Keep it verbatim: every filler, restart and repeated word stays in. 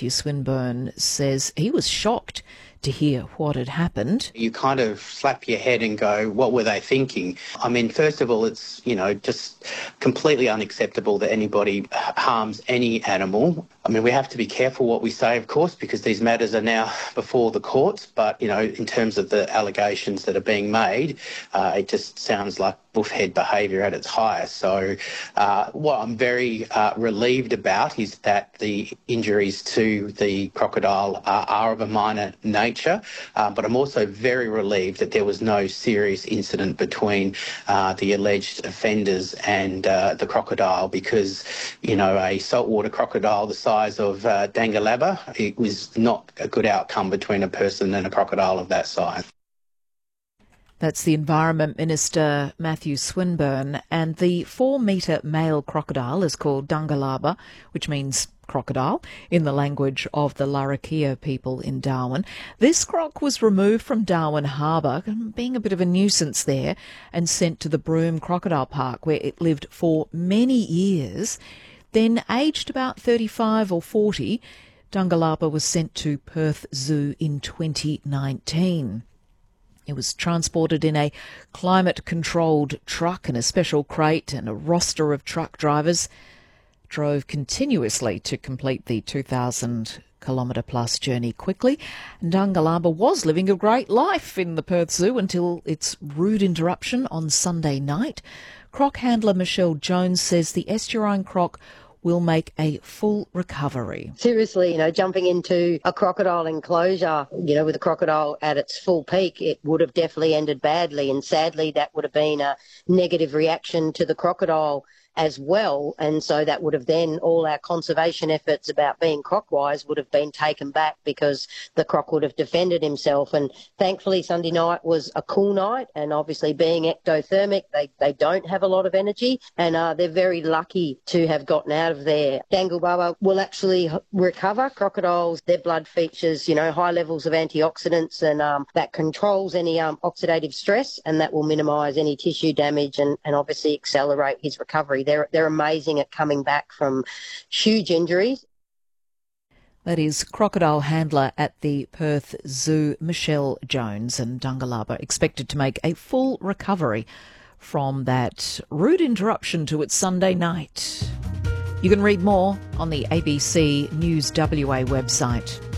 Matthew Swinburne says he was shocked to hear what had happened. You kind of slap your head and go, what were they thinking? I mean, first of all, it's, you know, just completely unacceptable that anybody harms any animal. I mean, we have to be careful what we say, of course, because these matters are now before the courts. But, you know, in terms of the allegations that are being made, uh, it just sounds like buffhead behaviour at its highest. So uh, what I'm very uh, relieved about is that the injuries to the crocodile uh, are of a minor nature, uh, but I'm also very relieved that there was no serious incident between uh, the alleged offenders and uh, the crocodile, because, you know, a saltwater crocodile the size of uh, Dangalaba, it was not a good outcome between a person and a crocodile of that size. That's the Environment Minister, Matthew Swinburne, and the four-metre male crocodile is called Dangalaba, which means crocodile, in the language of the Larrakia people in Darwin. This croc was removed from Darwin Harbour, being a bit of a nuisance there, and sent to the Broome Crocodile Park, where it lived for many years. Then, aged about thirty-five or forty, Dangalaba was sent to Perth Zoo in twenty nineteen. It was transported in a climate-controlled truck and a special crate, and a roster of truck drivers drove continuously to complete the two thousand kilometre plus journey quickly. And Dangalaba was living a great life in the Perth Zoo until its rude interruption on Sunday night. Croc handler Michelle Jones says the estuarine croc will make a full recovery. Seriously, you know, jumping into a crocodile enclosure, you know, with a crocodile at its full peak, it would have definitely ended badly. And sadly, that would have been a negative reaction to the crocodile as well. And so that would have then, all our conservation efforts about being croc-wise would have been taken back, because the croc would have defended himself. And thankfully, Sunday night was a cool night. And obviously, being ectothermic, they, they don't have a lot of energy. And uh, they're very lucky to have gotten out of there. Dangalaba will actually recover. Crocodiles, their blood features, you know, high levels of antioxidants, and um, that controls any um, oxidative stress, and that will minimise any tissue damage and, and obviously accelerate his recovery. They're, they're amazing at coming back from huge injuries. That is crocodile handler at the Perth Zoo, Michelle Jones, and Dangalaba expected to make a full recovery from that rude interruption to its Sunday night. You can read more on the A B C News W A website.